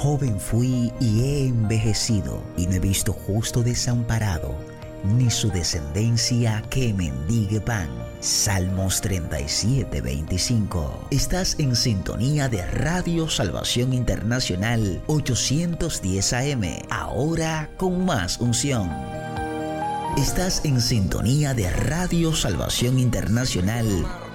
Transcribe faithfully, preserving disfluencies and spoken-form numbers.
Joven fui y he envejecido, y no he visto justo desamparado, ni su descendencia que mendigue pan. Salmos treinta y siete, veinticinco. Estás en sintonía de Radio Salvación Internacional ochocientos diez A M, ahora con más unción. Estás en sintonía de Radio Salvación Internacional